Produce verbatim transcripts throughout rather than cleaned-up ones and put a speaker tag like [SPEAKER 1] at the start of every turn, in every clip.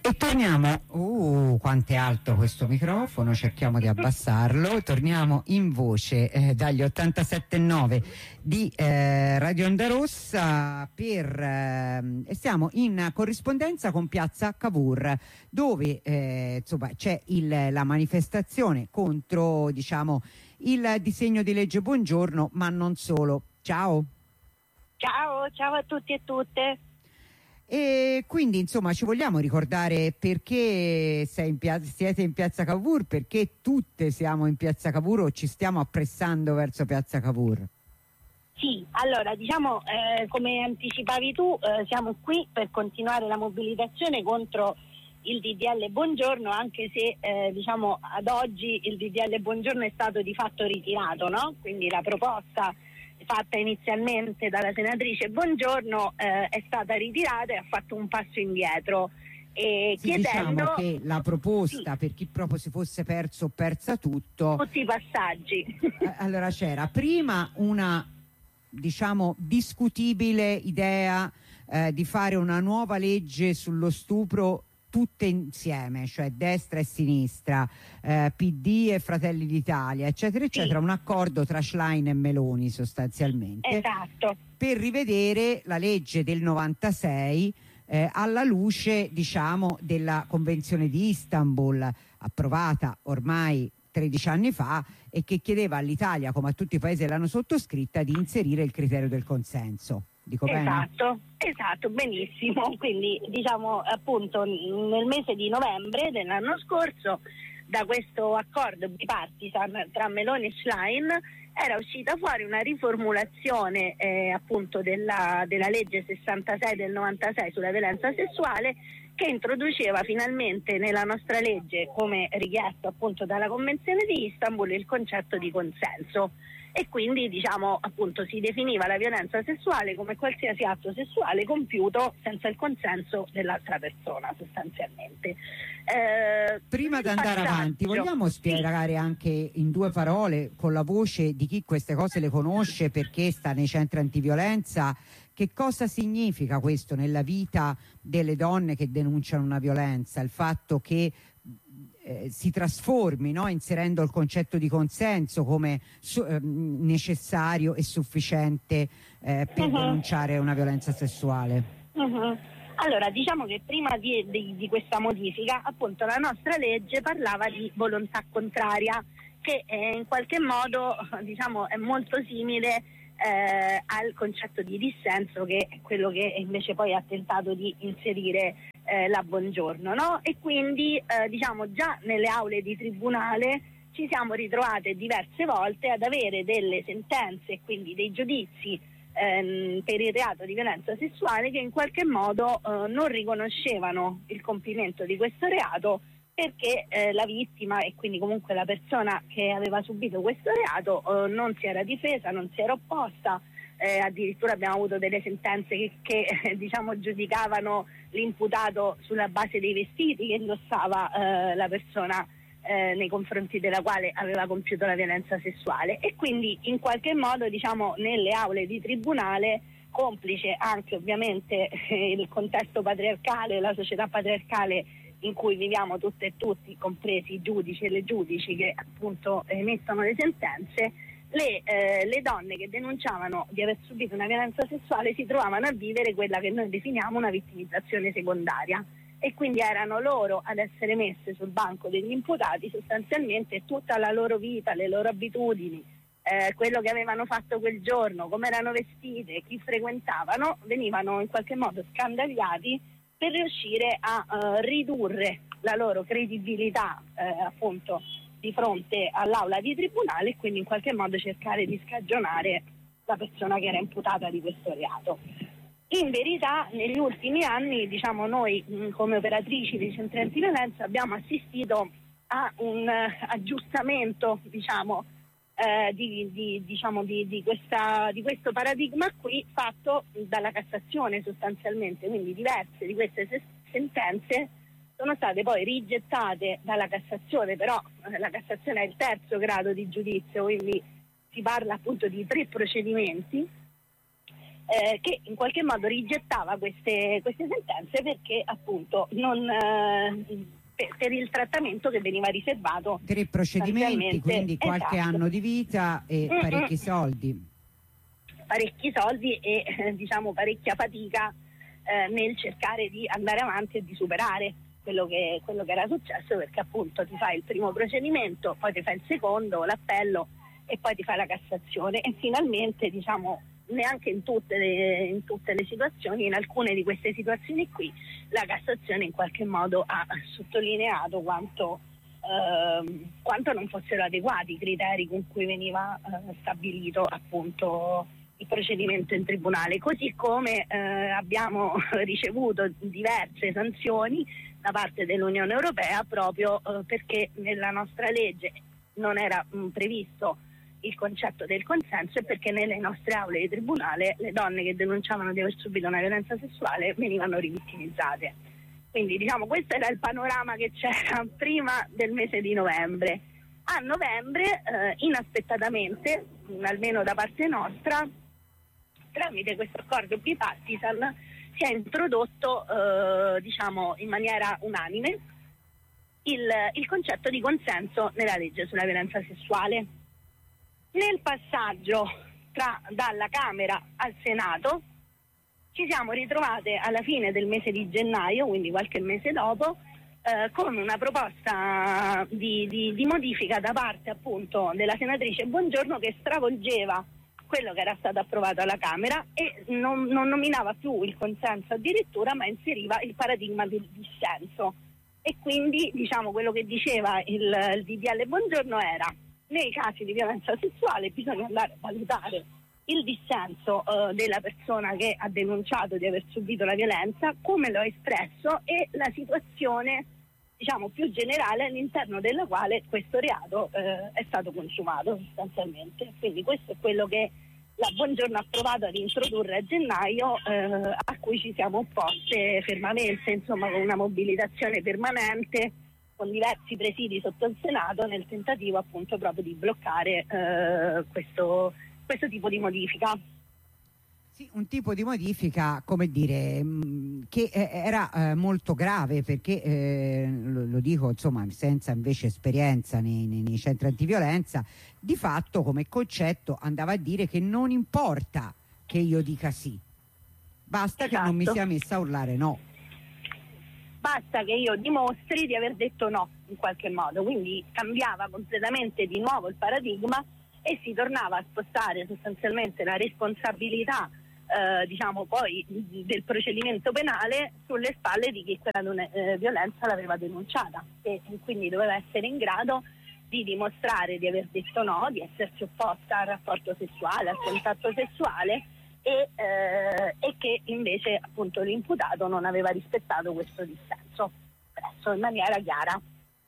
[SPEAKER 1] E torniamo, uh, quanto è alto questo microfono, cerchiamo di abbassarlo. Torniamo in voce eh, dagli ottantasette virgola nove di eh, Radio Onda Rossa per, eh, siamo in corrispondenza con Piazza Cavour, dove eh, insomma c'è il, la manifestazione contro, diciamo, il disegno di legge Bongiorno, ma non solo. Ciao.
[SPEAKER 2] Ciao, ciao a tutti e tutte.
[SPEAKER 1] E quindi insomma ci vogliamo ricordare perché sei in piazza, siete in Piazza Cavour, perché tutte siamo in Piazza Cavour o ci stiamo appressando verso Piazza Cavour?
[SPEAKER 2] Sì, allora diciamo eh, come anticipavi tu eh, siamo qui per continuare la mobilitazione contro il D D L Bongiorno, anche se eh, diciamo ad oggi il D D L Bongiorno è stato di fatto ritirato, no? Quindi la proposta fatta inizialmente dalla senatrice Bongiorno eh, è stata ritirata e ha fatto un passo indietro. E
[SPEAKER 1] sì,
[SPEAKER 2] chiedendo,
[SPEAKER 1] diciamo che la proposta, sì, per chi proprio si fosse perso o persa tutto,
[SPEAKER 2] tutti i passaggi.
[SPEAKER 1] eh, allora c'era prima una, diciamo, discutibile idea eh, di fare una nuova legge sullo stupro tutte insieme, cioè destra e sinistra, eh, P D e Fratelli d'Italia, eccetera, eccetera, sì, un accordo tra Schlein e Meloni sostanzialmente,
[SPEAKER 2] esatto,
[SPEAKER 1] per rivedere la legge del novantasei eh, alla luce, diciamo, della Convenzione di Istanbul, approvata ormai tredici anni fa, e che chiedeva all'Italia, come a tutti i paesi che l'hanno sottoscritta, di inserire il criterio del consenso. Dico
[SPEAKER 2] esatto,
[SPEAKER 1] bene?
[SPEAKER 2] esatto, benissimo. Quindi diciamo appunto nel mese di novembre dell'anno scorso, da questo accordo bipartisan tra Meloni e Schlein era uscita fuori una riformulazione eh, appunto della, della legge sessantasei del novantasei sulla violenza sessuale, che introduceva finalmente nella nostra legge, come richiesto appunto dalla Convenzione di Istanbul, il concetto di consenso. E quindi diciamo appunto si definiva la violenza sessuale come qualsiasi atto sessuale compiuto senza il consenso dell'altra persona, sostanzialmente.
[SPEAKER 1] Eh, Prima di andare avanti, vogliamo spiegare, sì, anche in due parole, con la voce di chi queste cose le conosce perché sta nei centri antiviolenza, che cosa significa questo nella vita delle donne che denunciano una violenza, il fatto che Eh, si trasformi, no? Inserendo il concetto di consenso come su, eh, necessario e sufficiente eh, per uh-huh. denunciare una violenza sessuale.
[SPEAKER 2] Uh-huh. Allora, diciamo che prima di, di, di questa modifica, appunto, la nostra legge parlava di volontà contraria, che eh, in qualche modo, diciamo, è molto simile eh, al concetto di dissenso, che è quello che invece poi ha tentato di inserire Eh, la Bongiorno, no? E quindi eh, diciamo già nelle aule di tribunale ci siamo ritrovate diverse volte ad avere delle sentenze e quindi dei giudizi ehm, per il reato di violenza sessuale che in qualche modo eh, non riconoscevano il compimento di questo reato, perché eh, la vittima e quindi comunque la persona che aveva subito questo reato eh, non si era difesa, non si era opposta. Eh, addirittura abbiamo avuto delle sentenze che, che eh, diciamo giudicavano l'imputato sulla base dei vestiti che indossava eh, la persona eh, nei confronti della quale aveva compiuto la violenza sessuale, e quindi in qualche modo diciamo nelle aule di tribunale, complice anche ovviamente eh, il contesto patriarcale, la società patriarcale in cui viviamo tutte e tutti, compresi i giudici e le giudici che appunto emettono le sentenze, Le, eh, le donne che denunciavano di aver subito una violenza sessuale si trovavano a vivere quella che noi definiamo una vittimizzazione secondaria, e quindi erano loro ad essere messe sul banco degli imputati. Sostanzialmente tutta la loro vita, le loro abitudini, eh, quello che avevano fatto quel giorno, come erano vestite, chi frequentavano, venivano in qualche modo scandagliati per riuscire a uh, ridurre la loro credibilità eh, appunto di fronte all'aula di tribunale, e quindi in qualche modo cercare di scagionare la persona che era imputata di questo reato. In verità negli ultimi anni, diciamo, noi mh, come operatrici dei centri antiviolenza abbiamo assistito a un uh, aggiustamento, diciamo, eh, di, di, diciamo di, di, questa, di questo paradigma qui, fatto dalla Cassazione sostanzialmente. Quindi diverse di queste se- sentenze sono state poi rigettate dalla Cassazione, però la Cassazione è il terzo grado di giudizio, quindi si parla appunto di tre procedimenti, eh, che in qualche modo rigettava queste, queste sentenze perché appunto non, eh, per, per il trattamento che veniva riservato.
[SPEAKER 1] Tre procedimenti, quindi qualche
[SPEAKER 2] esatto.
[SPEAKER 1] anno di vita e
[SPEAKER 2] Mm-mm.
[SPEAKER 1] parecchi soldi.
[SPEAKER 2] Parecchi soldi e eh, diciamo parecchia fatica eh, nel cercare di andare avanti e di superare quello che, quello che era successo, perché appunto ti fai il primo procedimento, poi ti fai il secondo, l'appello e poi ti fai la Cassazione e finalmente diciamo neanche in tutte le, in tutte le situazioni, in alcune di queste situazioni qui la Cassazione in qualche modo ha sottolineato quanto, ehm, quanto non fossero adeguati i criteri con cui veniva eh, stabilito appunto il procedimento in tribunale, così come eh, abbiamo ricevuto diverse sanzioni da parte dell'Unione Europea proprio eh, perché nella nostra legge non era mh, previsto il concetto del consenso e perché nelle nostre aule di tribunale le donne che denunciavano di aver subito una violenza sessuale venivano rivittimizzate. Quindi diciamo questo era il panorama che c'era prima del mese di novembre. A novembre eh, inaspettatamente, mh, almeno da parte nostra, tramite questo accordo bipartisan si è introdotto eh, diciamo in maniera unanime il, il concetto di consenso nella legge sulla violenza sessuale. Nel passaggio tra, dalla Camera al Senato ci siamo ritrovate alla fine del mese di gennaio, quindi qualche mese dopo, eh, con una proposta di, di, di modifica da parte appunto della senatrice Bongiorno che stravolgeva quello che era stato approvato alla Camera e non, non nominava più il consenso addirittura, ma inseriva il paradigma del dissenso. E quindi diciamo quello che diceva il, il D D L Bongiorno era: nei casi di violenza sessuale bisogna andare a valutare il dissenso eh, della persona che ha denunciato di aver subito la violenza, come lo ha espresso e la situazione diciamo più generale all'interno della quale questo reato eh, è stato consumato sostanzialmente. Quindi questo è quello che la Bongiorno ha provato ad introdurre a gennaio, eh, a cui ci siamo opposte fermamente, insomma con una mobilitazione permanente, con diversi presidi sotto il Senato nel tentativo appunto proprio di bloccare eh, questo, questo tipo di modifica.
[SPEAKER 1] Sì, un tipo di modifica, come dire, mh, che eh, era eh, molto grave perché, eh, lo, lo dico insomma senza invece esperienza nei, nei, nei centri antiviolenza, di fatto come concetto andava a dire che non importa che io dica sì, basta
[SPEAKER 2] esatto.
[SPEAKER 1] che non mi sia messa a urlare no.
[SPEAKER 2] Basta che io dimostri di aver detto no in qualche modo, quindi cambiava completamente di nuovo il paradigma e si tornava a spostare sostanzialmente la responsabilità eh, diciamo poi del procedimento penale sulle spalle di chi quella eh, violenza l'aveva denunciata e quindi doveva essere in grado di dimostrare di aver detto no, di essersi opposta al rapporto sessuale, al contatto sessuale e, eh, e che invece appunto l'imputato non aveva rispettato questo dissenso espresso in maniera chiara.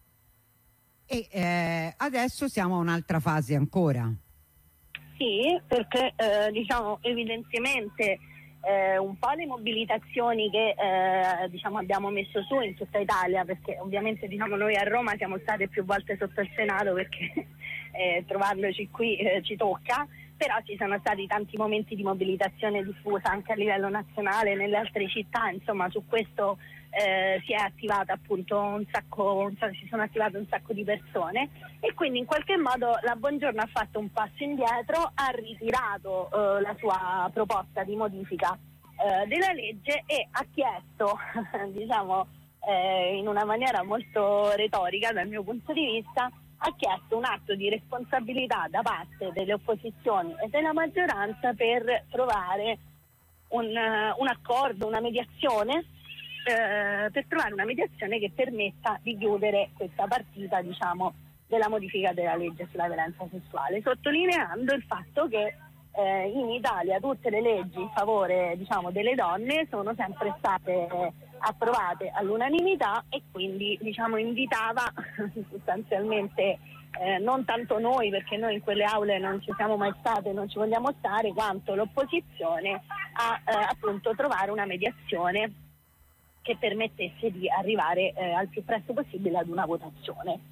[SPEAKER 1] E eh, adesso siamo a un'altra fase ancora.
[SPEAKER 2] Sì, perché eh, diciamo evidentemente eh, un po' le mobilitazioni che eh, diciamo abbiamo messo su in tutta Italia, perché ovviamente diciamo noi a Roma siamo state più volte sotto il Senato perché eh, trovandoci qui eh, ci tocca, però ci sono stati tanti momenti di mobilitazione diffusa anche a livello nazionale nelle altre città, insomma su questo eh, si è attivata appunto un sacco, si sono attivate un sacco di persone e quindi in qualche modo la Bongiorno ha fatto un passo indietro, ha ritirato eh, la sua proposta di modifica eh, della legge e ha chiesto diciamo eh, in una maniera molto retorica dal mio punto di vista, ha chiesto un atto di responsabilità da parte delle opposizioni e della maggioranza per trovare un, uh, un accordo, una mediazione, uh, per trovare una mediazione che permetta di chiudere questa partita, diciamo, della modifica della legge sulla violenza sessuale, sottolineando il fatto che eh, in Italia tutte le leggi in favore, diciamo, delle donne sono sempre state approvate all'unanimità e quindi diciamo invitava sostanzialmente eh, non tanto noi, perché noi in quelle aule non ci siamo mai state e non ci vogliamo stare, quanto l'opposizione a eh, appunto trovare una mediazione che permettesse di arrivare eh, al più presto possibile ad una votazione.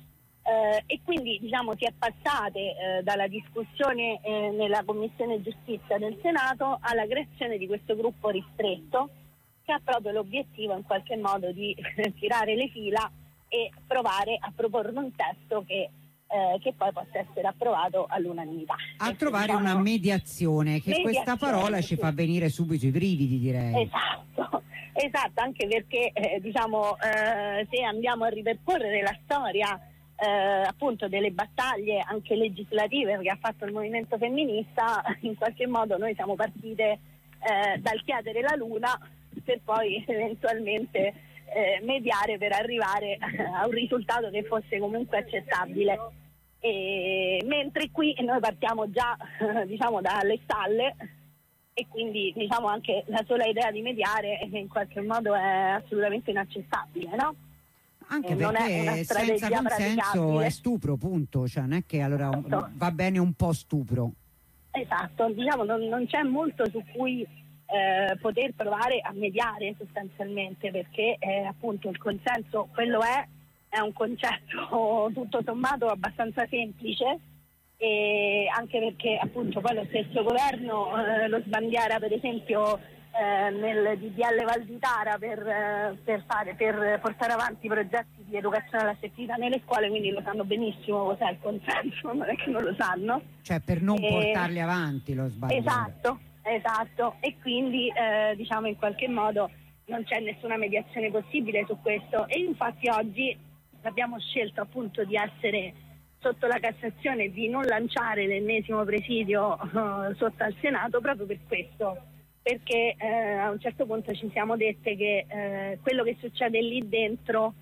[SPEAKER 2] Eh, e quindi diciamo si è passate eh, dalla discussione eh, nella Commissione Giustizia del Senato alla creazione di questo gruppo ristretto che ha proprio l'obiettivo in qualche modo di tirare le fila e provare a proporre un testo che, eh, che poi possa essere approvato all'unanimità.
[SPEAKER 1] A trovare diciamo, una mediazione, che mediazione, questa parola ci sì. fa venire subito i brividi, direi.
[SPEAKER 2] Esatto, esatto, anche perché eh, diciamo eh, se andiamo a ripercorrere la storia Eh, appunto delle battaglie anche legislative che ha fatto il movimento femminista, in qualche modo noi siamo partite eh, dal chiedere la luna per poi eventualmente eh, mediare per arrivare a un risultato che fosse comunque accettabile. E, mentre qui noi partiamo già eh, diciamo dalle stalle e quindi diciamo anche la sola idea di mediare in qualche modo è assolutamente inaccettabile, no?
[SPEAKER 1] Anche eh, perché senza consenso è stupro, punto, cioè non è che allora esatto. va bene un po' stupro.
[SPEAKER 2] Esatto, diciamo non, non c'è molto su cui eh, poter provare a mediare sostanzialmente, perché eh, appunto il consenso quello è, è un concetto tutto sommato abbastanza semplice, e anche perché appunto poi lo stesso governo eh, lo sbandiera per esempio Eh, nel D D L Valditara per, eh, per, fare, per portare avanti progetti di educazione all'affettività nelle scuole, quindi lo sanno benissimo cos'è il consenso, non è che non lo sanno.
[SPEAKER 1] Cioè per non e... portarli avanti lo sbaglio.
[SPEAKER 2] Esatto, esatto, e quindi eh, diciamo in qualche modo non c'è nessuna mediazione possibile su questo, e infatti oggi abbiamo scelto appunto di essere sotto la Cassazione e di non lanciare l'ennesimo presidio uh, sotto al Senato proprio per questo. Perché eh, a un certo punto ci siamo dette che eh, quello che succede lì dentro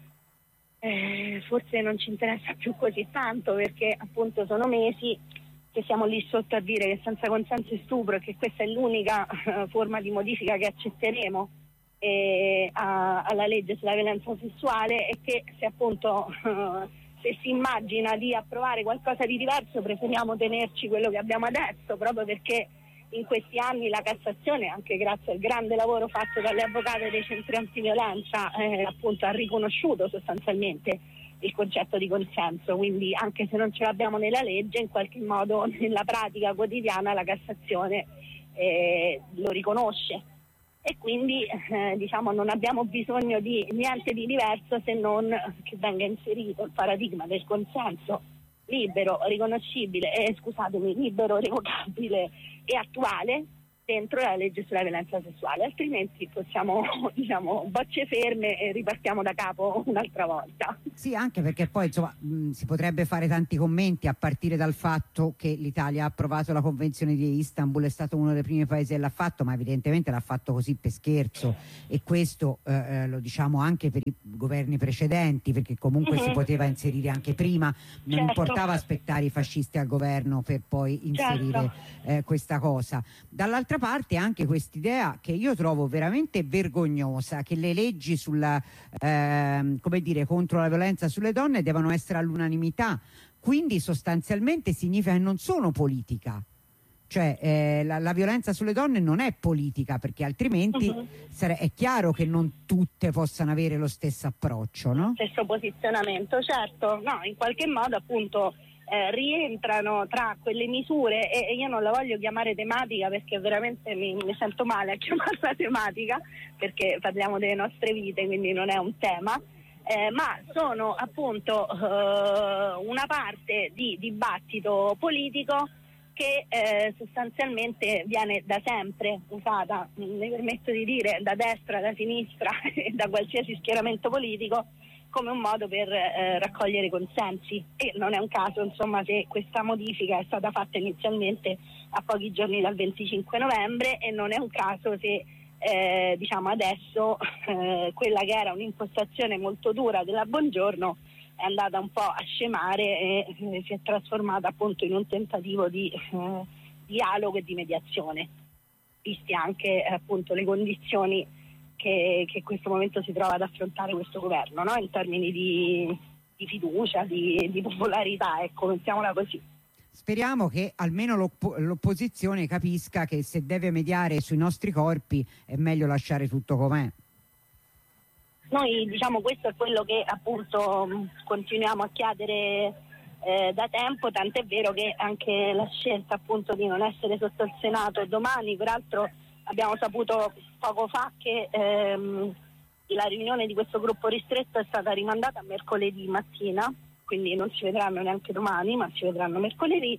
[SPEAKER 2] eh, forse non ci interessa più così tanto, perché appunto sono mesi che siamo lì sotto a dire che senza consenso è stupro e che questa è l'unica eh, forma di modifica che accetteremo eh, a, alla legge sulla violenza sessuale, e che se appunto eh, se si immagina di approvare qualcosa di diverso preferiamo tenerci quello che abbiamo adesso, proprio perché in questi anni la Cassazione, anche grazie al grande lavoro fatto dalle avvocate dei centri antiviolenza, eh, appunto ha riconosciuto sostanzialmente il concetto di consenso, quindi anche se non ce l'abbiamo nella legge, in qualche modo nella pratica quotidiana la Cassazione eh, lo riconosce, e quindi eh, diciamo non abbiamo bisogno di niente di diverso se non che venga inserito il paradigma del consenso libero, riconoscibile, eh, scusatemi, libero, revocabile e attuale dentro la legge sulla violenza sessuale, altrimenti possiamo, diciamo, bocce ferme e ripartiamo da capo un'altra volta.
[SPEAKER 1] Sì, anche perché poi insomma mh, si potrebbe fare tanti commenti, a partire dal fatto che l'Italia ha approvato la Convenzione di Istanbul, è stato uno dei primi paesi che l'ha fatto, ma evidentemente l'ha fatto così per scherzo, e questo eh, lo diciamo anche per i governi precedenti, perché comunque mm-hmm. si poteva inserire anche prima, non certo. importava aspettare i fascisti al governo per poi inserire certo. eh, questa cosa. Dall'altra parte anche quest'idea che io trovo veramente vergognosa, che le leggi sulla eh, come dire contro la violenza sulle donne devono essere all'unanimità, quindi sostanzialmente significa che non sono politica, cioè eh, la, la violenza sulle donne non è politica, perché altrimenti uh-huh. sare- è chiaro che non tutte possano avere lo stesso approccio, no?
[SPEAKER 2] Stesso posizionamento, certo, no, in qualche modo appunto Eh, rientrano tra quelle misure, e, e io non la voglio chiamare tematica perché veramente mi, mi sento male a chiamarla tematica, perché parliamo delle nostre vite, quindi non è un tema, eh, ma sono appunto eh, una parte di dibattito politico che eh, sostanzialmente viene da sempre usata, mi permetto di dire, da destra, da sinistra e da qualsiasi schieramento politico, come un modo per eh, raccogliere consensi, e non è un caso insomma se questa modifica è stata fatta inizialmente a pochi giorni dal venticinque novembre, e non è un caso se eh, diciamo adesso eh, quella che era un'impostazione molto dura della Bongiorno è andata un po' a scemare e eh, si è trasformata appunto in un tentativo di eh, dialogo e di mediazione, visti anche eh, appunto le condizioni che, che in questo momento si trova ad affrontare questo governo, no? In termini di, di fiducia, di, di popolarità, ecco, mettiamola così.
[SPEAKER 1] Speriamo che almeno l'oppo- l'opposizione capisca che se deve mediare sui nostri corpi è meglio lasciare tutto com'è.
[SPEAKER 2] noi diciamo questo è quello che appunto continuiamo a chiedere eh, da tempo, tant'è vero che anche la scelta appunto di non essere sotto il Senato domani, peraltro abbiamo saputo poco fa che ehm, la riunione di questo gruppo ristretto è stata rimandata a mercoledì mattina, quindi non ci vedranno neanche domani, ma ci vedranno mercoledì.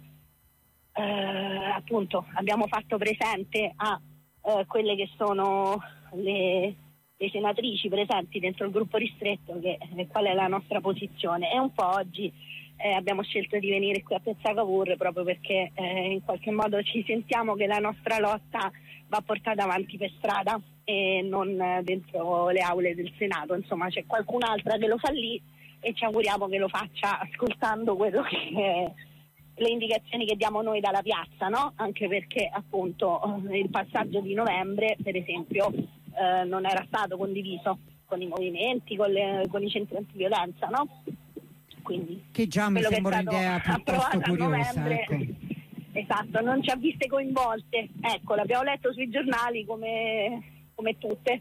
[SPEAKER 2] Eh, appunto abbiamo fatto presente a eh, quelle che sono le, le senatrici presenti dentro il gruppo ristretto che eh, qual è la nostra posizione, e un po' oggi eh, abbiamo scelto di venire qui a Piazza Cavour proprio perché eh, in qualche modo ci sentiamo che la nostra lotta va portata avanti per strada e non eh, dentro le aule del Senato. Insomma, c'è qualcun'altra che lo fa lì e ci auguriamo che lo faccia ascoltando quello che eh, le indicazioni che diamo noi dalla piazza, no? Anche perché appunto il passaggio di novembre, per esempio, eh, non era stato condiviso con i movimenti, con, le, con i centri antiviolenza, no? Quindi
[SPEAKER 1] che già mi sembra un'idea piuttosto curiosa, ecco.
[SPEAKER 2] Esatto, non ci ha viste coinvolte, ecco, l'abbiamo letto sui giornali come, come tutte.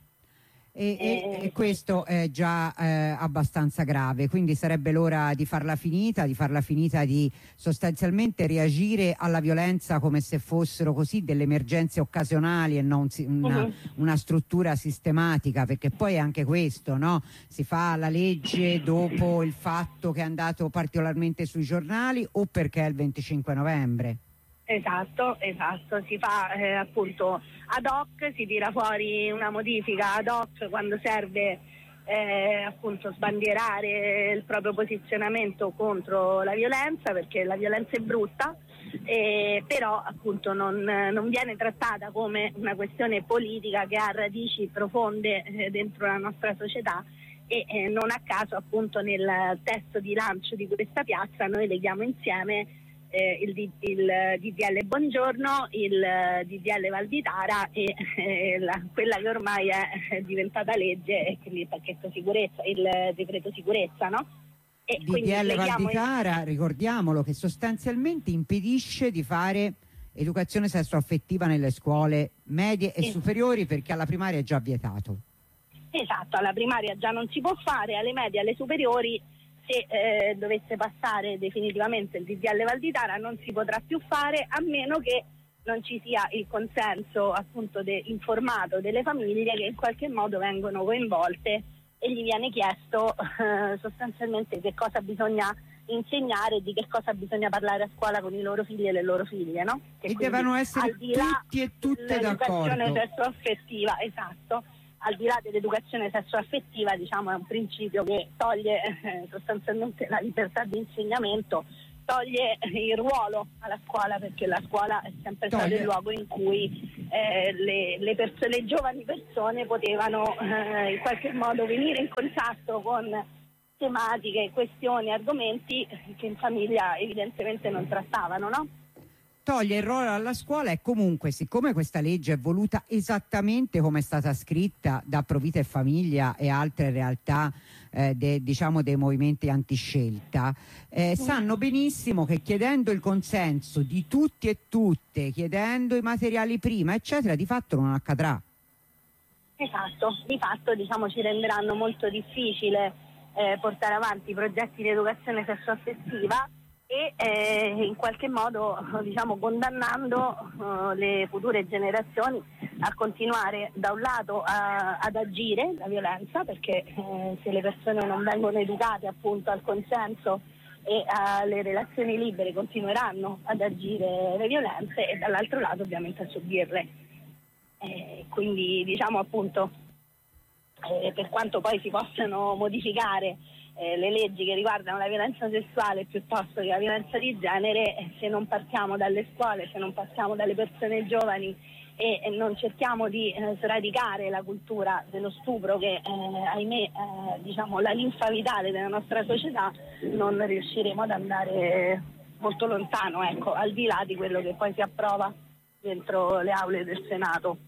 [SPEAKER 1] E, e, e questo è già eh, abbastanza grave, quindi sarebbe l'ora di farla finita, di farla finita di sostanzialmente reagire alla violenza come se fossero così delle emergenze occasionali e non si, una, uh-huh. una struttura sistematica, perché poi è anche questo, no? Si fa la legge dopo il fatto che è andato particolarmente sui giornali o perché è il venticinque novembre?
[SPEAKER 2] Esatto, esatto, si fa eh, appunto ad hoc, si tira fuori una modifica ad hoc quando serve eh, appunto sbandierare il proprio posizionamento contro la violenza, perché la violenza è brutta, eh, però appunto non, non viene trattata come una questione politica che ha radici profonde eh, dentro la nostra società. E eh, non a caso appunto nel testo di lancio di questa piazza noi leghiamo insieme Eh, il, il D D L Buongiorno, il D D L Valditara e eh, la, quella che ormai è diventata legge, e quindi il pacchetto sicurezza, il decreto sicurezza, no? E
[SPEAKER 1] D D L Valditara, in... ricordiamolo, che sostanzialmente impedisce di fare educazione sessuaffettiva nelle scuole medie e sì. superiori, perché alla primaria è già vietato.
[SPEAKER 2] Esatto, alla primaria già non si può fare, alle medie e alle superiori se eh, dovesse passare definitivamente il D D L Valditara non si potrà più fare, a meno che non ci sia il consenso appunto de, informato delle famiglie che in qualche modo vengono coinvolte e gli viene chiesto eh, sostanzialmente che cosa bisogna insegnare e di che cosa bisogna parlare a scuola con i loro figli e le loro figlie, no?
[SPEAKER 1] Che e devono essere tutti e tutte d'accordo.
[SPEAKER 2] L'educazione sessuaffettiva, esatto. Al di là dell'educazione sessuaffettiva, diciamo, è un principio che toglie eh, sostanzialmente la libertà di insegnamento, toglie il ruolo alla scuola, perché la scuola è sempre stato il luogo in cui eh, le, le, perso- le giovani persone potevano eh, in qualche modo venire in contatto con tematiche, questioni, argomenti che in famiglia evidentemente non trattavano, no?
[SPEAKER 1] Toglie il ruolo alla scuola e comunque, siccome questa legge è voluta esattamente come è stata scritta da Provita e Famiglia e altre realtà eh, de, diciamo dei movimenti antiscelta, eh, sanno benissimo che chiedendo il consenso di tutti e tutte, chiedendo i materiali prima eccetera, di fatto non accadrà.
[SPEAKER 2] Esatto, di fatto diciamo ci renderanno molto difficile eh, portare avanti i progetti di educazione sessuaffettiva e eh, in qualche modo diciamo condannando uh, le future generazioni a continuare da un lato a, ad agire la violenza, perché eh, se le persone non vengono educate appunto al consenso e alle relazioni libere continueranno ad agire le violenze, e dall'altro lato ovviamente a subirle. Eh, quindi diciamo appunto eh, per quanto poi si possano modificare Eh, le leggi che riguardano la violenza sessuale piuttosto che la violenza di genere, eh, se non partiamo dalle scuole, se non partiamo dalle persone giovani e, e non cerchiamo di eh, sradicare la cultura dello stupro che eh, ahimè eh, diciamo la linfa vitale della nostra società, non riusciremo ad andare molto lontano, ecco, al di là di quello che poi si approva dentro le aule del Senato.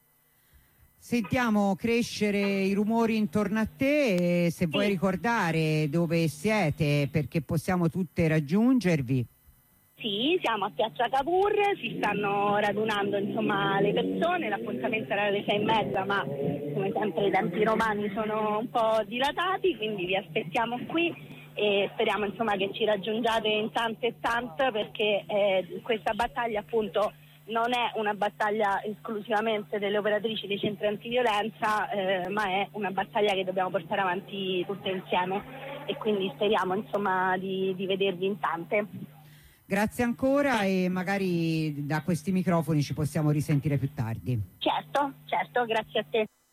[SPEAKER 1] Sentiamo crescere i rumori intorno a te, e se sì. vuoi ricordare dove siete perché possiamo tutte raggiungervi.
[SPEAKER 2] Sì, siamo a Piazza Cavour, si stanno radunando insomma le persone, l'appuntamento era alle sei e mezza, ma come sempre i tempi romani sono un po' dilatati, quindi vi aspettiamo qui e speriamo insomma che ci raggiungiate in tante e tante, perché eh, questa battaglia appunto non è una battaglia esclusivamente delle operatrici dei centri antiviolenza, eh, ma è una battaglia che dobbiamo portare avanti tutte insieme, e quindi speriamo insomma di, di vedervi in tante.
[SPEAKER 1] Grazie ancora, e magari da questi microfoni ci possiamo risentire più tardi.
[SPEAKER 2] Certo, certo, grazie a te.